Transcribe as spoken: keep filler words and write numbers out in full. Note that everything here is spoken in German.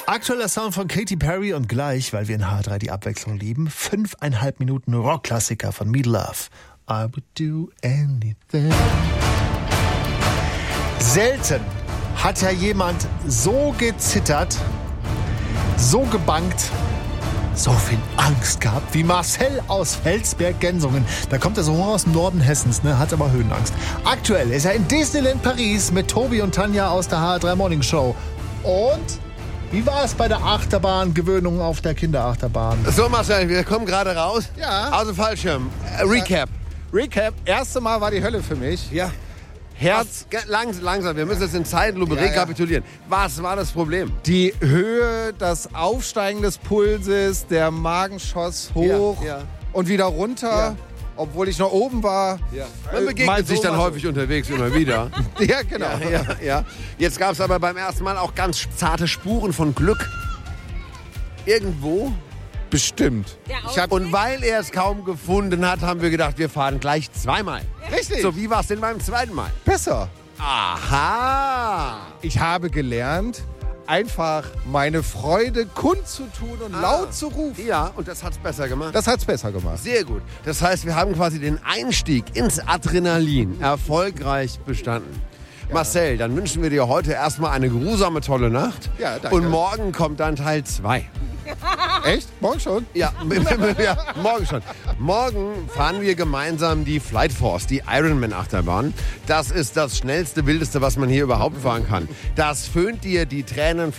Aktueller Sound von Katy Perry und gleich, weil wir in H drei die Abwechslung lieben, fünfeinhalb Minuten Rockklassiker von Meat Love. I would do anything. Selten hat ja jemand so gezittert, so gebangt, so viel Angst gehabt wie Marcel aus Felsberg-Gensungen. Da kommt er so hoch aus dem Norden Hessens, ne, hat aber Höhenangst. Aktuell ist er in Disneyland Paris mit Tobi und Tanja aus der H drei Morning Show. Und wie war es bei der Achterbahn-Gewöhnung auf der Kinderachterbahn? So, Marcel, wir kommen gerade raus. Ja. Aus dem Fallschirm. Äh, Recap. Recap. Erste Mal war die Hölle für mich. Ja. Herz. Was, langsam, langsam, wir müssen das in Zeitlupe Ja, ja. rekapitulieren. Was war das Problem? Die Höhe, das Aufsteigen des Pulses, der Magen schoss hoch Ja, ja. und wieder runter, Ja. obwohl ich noch oben war. Ja. Man Äh, begegnet mal sich so, dann mal so. häufig unterwegs immer wieder. Ja, genau. Ja, ja, ja. Jetzt gab es aber beim ersten Mal auch ganz zarte Spuren von Glück. Irgendwo. Bestimmt. Ich hab, und weil er es kaum gefunden hat, haben wir gedacht, wir fahren gleich zweimal. Richtig. So, wie war es denn beim zweiten Mal? Besser. Aha. Ich habe gelernt, einfach meine Freude kundzutun und Ah. laut zu rufen. Ja, und das hat's besser gemacht. Das hat's besser gemacht. Sehr gut. Das heißt, wir haben quasi den Einstieg ins Adrenalin erfolgreich bestanden. Marcel, dann wünschen wir dir heute erstmal eine geruhsame, tolle Nacht. Ja, danke. Und morgen kommt dann Teil zwei. Echt? Morgen schon? Ja, ja, morgen schon. Morgen fahren wir gemeinsam die Flight Force, die Ironman-Achterbahn. Das ist das schnellste, wildeste, was man hier überhaupt fahren kann. Das föhnt dir die Tränen